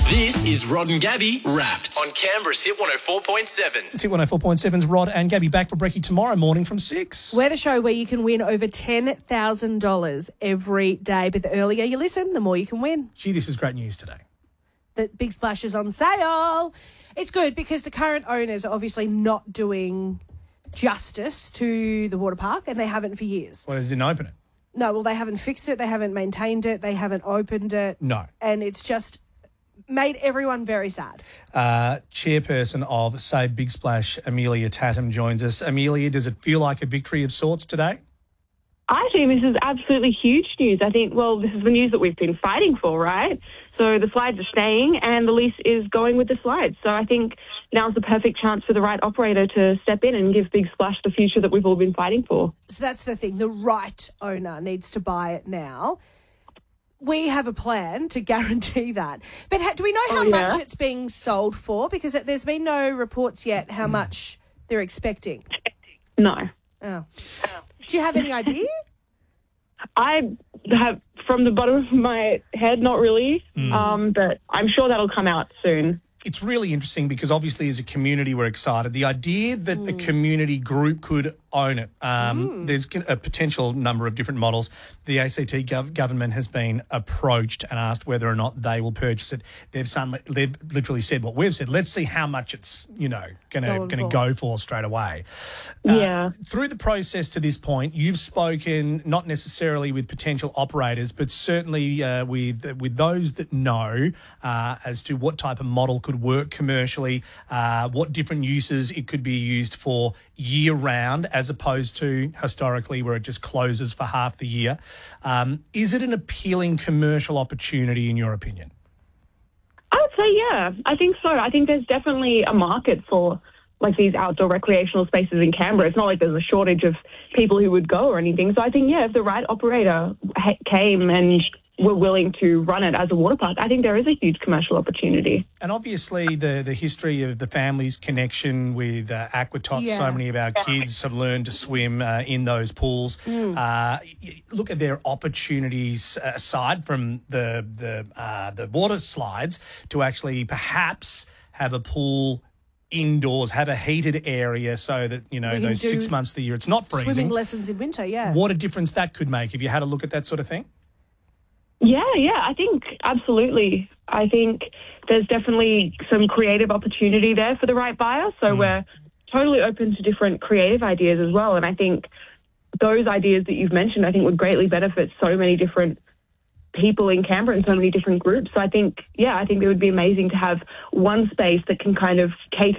This is Rod and Gabby Wrapped on Canberra's Hit 104.7. Hit 104.7's Rod and Gabby back for brekkie tomorrow morning from 6. We're the show where you can win over $10,000 every day. But the earlier you listen, the more you can win. Gee, this is great news today. The Big Splash is on sale. It's good because the current owners are obviously not doing justice to the water park, and they haven't for years. Well, they didn't open it. No, well, they haven't fixed it. They haven't maintained it. They haven't opened it. No. And it's just made everyone very sad. Chairperson of Save Big Splash, Amelia Tatham, joins us. Amelia, does it feel like a victory of sorts today? I think this is absolutely huge news. I think, well, this is the news that we've been fighting for, right? So the slides are staying and the lease is going with the slides. So I think now's the perfect chance for the right operator to step in and give Big Splash the future that we've all been fighting for. So that's the thing. The right owner needs to buy it now. We have a plan to guarantee that. But do we know how much it's being sold for? Because there's been no reports yet how much they're expecting. No. Oh. Do you have any idea? I have, from the bottom of my head, not really, but I'm sure that'll come out soon. It's really interesting because obviously as a community we're excited. The idea that a community group could own it, there's a potential number of different models. The ACT government has been approached and asked whether or not they will purchase it. They've literally said what we've said. Let's see how much it's, going to go for straight away. Through the process to this point, you've spoken not necessarily with potential operators, but certainly with those that know as to what type of model could work commercially, what different uses it could be used for year round as opposed to historically where it just closes for half the year. Is it an appealing commercial opportunity in your opinion? I would say, yeah, I think so. I think there's definitely a market for like these outdoor recreational spaces in Canberra. It's not like there's a shortage of people who would go or anything. So I think, yeah, if the right operator came and were willing to run it as a water park, I think there is a huge commercial opportunity. And obviously the history of the family's connection with Aquatots, so many of our kids have learned to swim in those pools. Look at their opportunities aside from the water slides to actually perhaps have a pool indoors, have a heated area so that, those 6 months of the year it's not freezing. Swimming lessons in winter, What a difference that could make. Have you had a look at that sort of thing? Yeah, I think absolutely. I think there's definitely some creative opportunity there for the right buyer. So we're totally open to different creative ideas as well. And I think those ideas that you've mentioned, I think would greatly benefit so many different people in Canberra and so many different groups. So I think it would be amazing to have one space that can kind of cater